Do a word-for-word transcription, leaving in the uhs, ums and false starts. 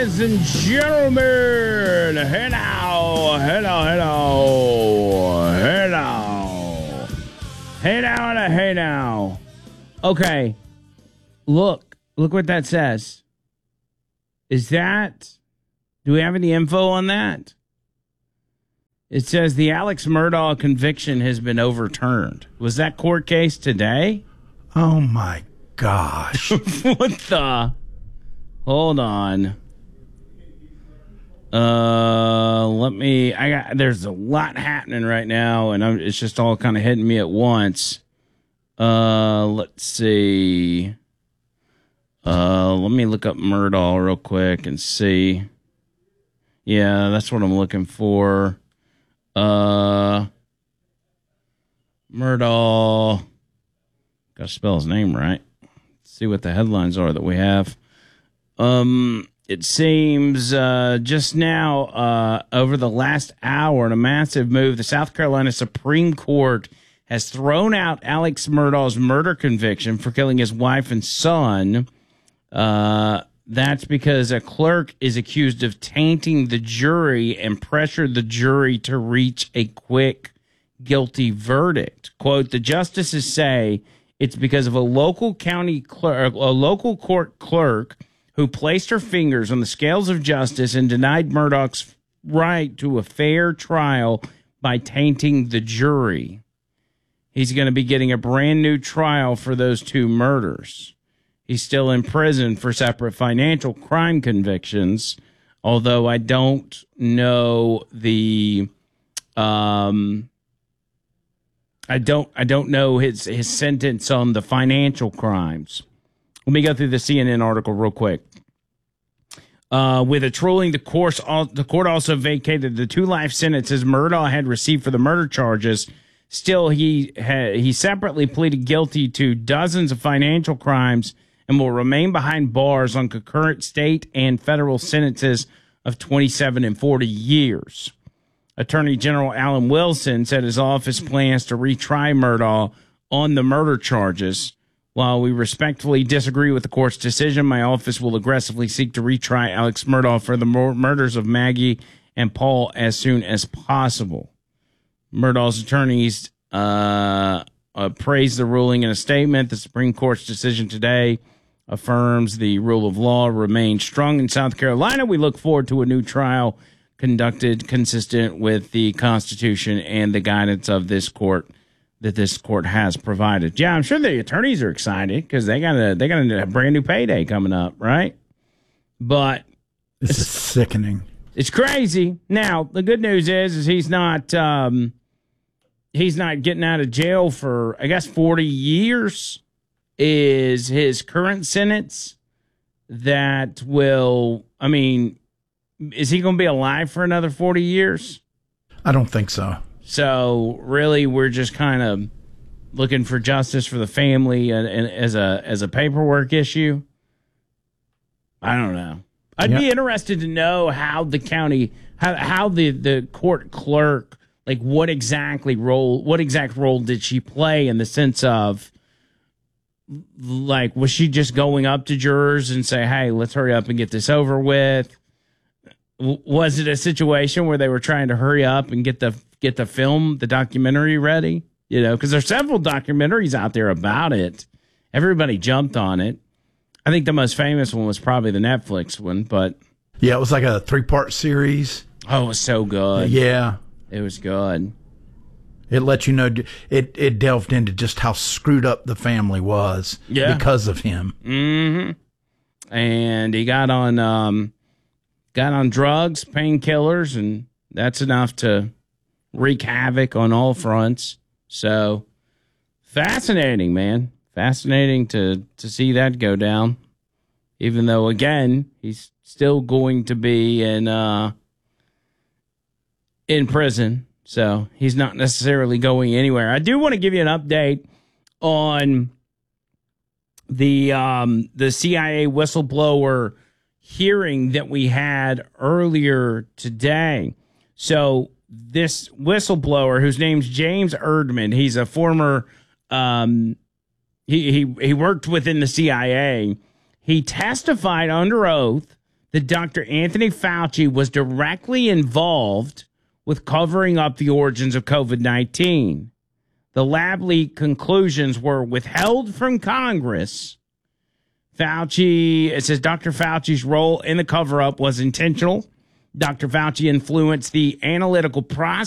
ladies and gentlemen. Hey now, hey now, hey now, hey now, hey now, and a hey now. Okay, look, look what that says. Is that, do we have any info on that? It says the Alex Murdaugh conviction has been overturned. Was that court case today? Oh, my gosh. What the? Hold on. Uh, let me, I got, there's a lot happening right now, and I'm, it's just all kind of hitting me at once. Uh, let's see. Uh, let me look up Murdaugh real quick and see. Yeah, that's what I'm looking for. Uh, Murdaugh. Gotta spell his name right. Let's see what the headlines are that we have. Um, it seems uh, just now, uh, over the last hour, in a massive move, the South Carolina Supreme Court has thrown out Alex Murdaugh's murder conviction for killing his wife and son. Uh, that's because a clerk is accused of tainting the jury and pressured the jury to reach a quick guilty verdict. Quote, the justices say it's because of a local county clerk, a local court clerk who placed her fingers on the scales of justice and denied Murdaugh's right to a fair trial by tainting the jury. He's going to be getting a brand new trial for those two murders. He's still in prison for separate financial crime convictions, although I don't know the um I don't I don't know his his sentence on the financial crimes. Let me go through the C N N article real quick. Uh, with a ruling, the course the court also vacated the two life sentences Murdaugh had received for the murder charges. Still, he ha- he separately pleaded guilty to dozens of financial crimes and will remain behind bars on concurrent state and federal sentences of twenty-seven and forty years. Attorney General Alan Wilson said his office plans to retry Murdaugh on the murder charges. While we respectfully disagree with the court's decision, my office will aggressively seek to retry Alex Murdaugh for the mur- murders of Maggie and Paul as soon as possible. Murdaugh's attorneys uh, uh, praised the ruling in a statement. The Supreme Court's decision today affirms the rule of law remains strong in South Carolina. We look forward to a new trial conducted consistent with the Constitution and the guidance of this court that this court has provided. Yeah, I'm sure the attorneys are excited because they got a they got a brand new payday coming up, right? But this is sickening. It's crazy. Now, the good news is, is he's not um, he's not getting out of jail for, I guess, forty years is his current sentence. That will, I mean, is he going to be alive for another forty years? I don't think so. So, really, we're just kind of looking for justice for the family and, and as a as a paperwork issue. I don't know. I'd yep. be interested to know how the county, how how the, the court clerk, like what exactly role, what exact role did she play in the sense of, like, was she just going up to jurors and say, hey, let's hurry up and get this over with? W- was it a situation where they were trying to hurry up and get the get the film, the documentary ready? You know, because there's several documentaries out there about it. Everybody jumped on it. I think the most famous one was probably the Netflix one, but yeah, it was like a three-part series. Oh, it was so good. Yeah, it was good. It let you know, it it delved into just how screwed up the family was yeah. because of him. Mm-hmm. And he got on um, got on drugs, painkillers, and that's enough to wreak havoc on all fronts. So fascinating, man. Fascinating to, to see that go down, even though, again, he's still going to be in uh, in prison. So he's not necessarily going anywhere. I do want to give you an update on the um, the C I A whistleblower hearing that we had earlier today. So this whistleblower, whose name's James Erdman, he's a former um, he, he he worked within the C I A. He testified under oath that Doctor Anthony Fauci was directly involved with covering up the origins of COVID nineteen. The lab leak conclusions were withheld from Congress. Fauci, it says Doctor Fauci's role in the cover-up was intentional. Doctor Fauci influenced the analytical process